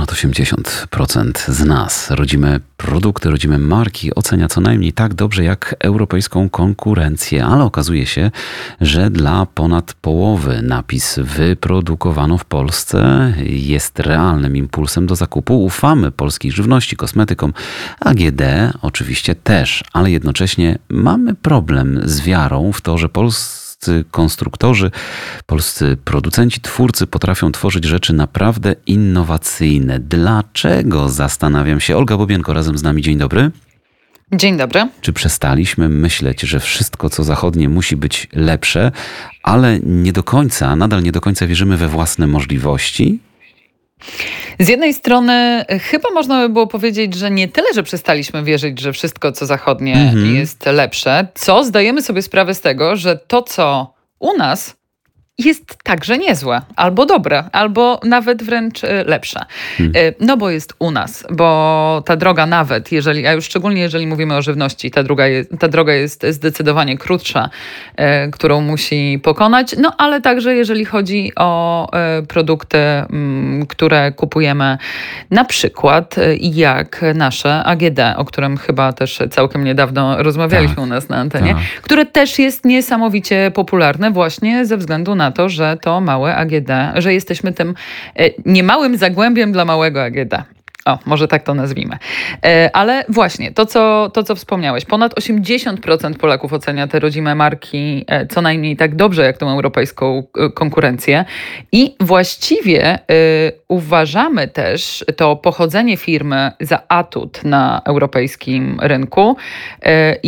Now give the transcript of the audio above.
Ponad 80% z nas rodzime produkty, rodzime marki ocenia co najmniej tak dobrze jak europejską konkurencję, ale okazuje się, że dla ponad połowy napis wyprodukowano w Polsce jest realnym impulsem do zakupu. Ufamy polskiej żywności, kosmetykom, AGD oczywiście też, ale jednocześnie mamy problem z wiarą w to, że polscy konstruktorzy, polscy producenci, twórcy potrafią tworzyć rzeczy naprawdę innowacyjne. Dlaczego? Zastanawiam się. Olga Bobienko razem z nami. Dzień dobry. Dzień dobry. Czy przestaliśmy myśleć, że wszystko co zachodnie musi być lepsze, ale nadal nie do końca wierzymy we własne możliwości? Z jednej strony chyba można by było powiedzieć, że nie tyle, że przestaliśmy wierzyć, że wszystko co zachodnie jest lepsze, co zdajemy sobie sprawę z tego, że to co u nas jest także niezłe, albo dobre, albo nawet wręcz lepsze. No bo jest u nas, bo ta droga nawet, a już szczególnie jeżeli mówimy o żywności, ta droga jest zdecydowanie krótsza, którą musi pokonać, no ale także jeżeli chodzi o produkty, które kupujemy, na przykład jak nasze AGD, o którym chyba też całkiem niedawno rozmawialiśmy u nas na antenie, które też jest niesamowicie popularne właśnie ze względu na to, że to małe AGD, że jesteśmy tym niemałym zagłębiem dla małego AGD. O, może tak to nazwijmy. Ale właśnie, to co wspomniałeś, ponad 80% Polaków ocenia te rodzime marki co najmniej tak dobrze jak tą europejską konkurencję i właściwie uważamy też to pochodzenie firmy za atut na europejskim rynku